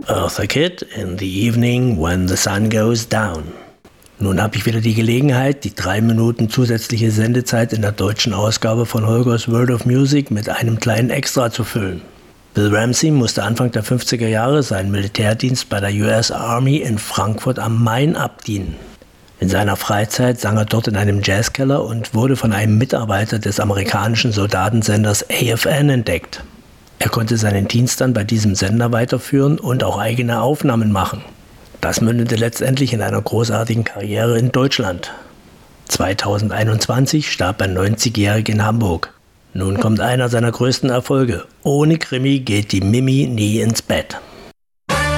Eartha Kitt in the evening when the sun goes down. Nun habe ich wieder die Gelegenheit, die 3 Minuten zusätzliche Sendezeit in der deutschen Ausgabe von Holgers World of Music mit einem kleinen Extra zu füllen. Bill Ramsey musste Anfang der 50er Jahre seinen Militärdienst bei der US Army in Frankfurt am Main abdienen. In seiner Freizeit sang er dort in einem Jazzkeller und wurde von einem Mitarbeiter des amerikanischen Soldatensenders AFN entdeckt. Er konnte seinen Dienst dann bei diesem Sender weiterführen und auch eigene Aufnahmen machen. Das mündete letztendlich in einer großartigen Karriere in Deutschland. 2021 starb ein 90-Jähriger in Hamburg. Nun kommt einer seiner größten Erfolge. Ohne Krimi geht die Mimi nie ins Bett.